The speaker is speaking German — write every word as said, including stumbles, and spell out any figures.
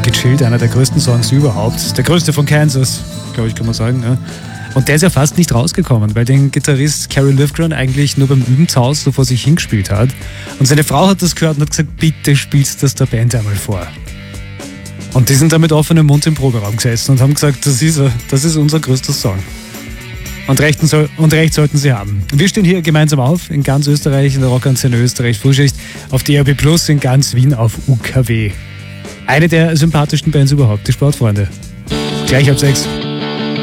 gechillt, einer der größten Songs überhaupt. Der größte von Kansas, glaube ich, kann man sagen. Ja. Und der ist ja fast nicht rausgekommen, weil den Gitarrist Kerry Livgren eigentlich nur beim Üben zu Hause so vor sich hingespielt hat. Und seine Frau hat das gehört und hat gesagt, bitte spielst das der Band einmal vor. Und die sind da mit offenem Mund im Proberaum gesessen und haben gesagt, das ist, das ist unser größter Song. Und, rechten soll, und recht sollten sie haben. Wir stehen hier gemeinsam auf, in ganz Österreich, in der Rockantenne Österreich Frühschicht, auf D R B Plus, in ganz Wien auf U K W. Eine der sympathischsten Bands überhaupt, die Sportfreunde. Gleich ab sechs.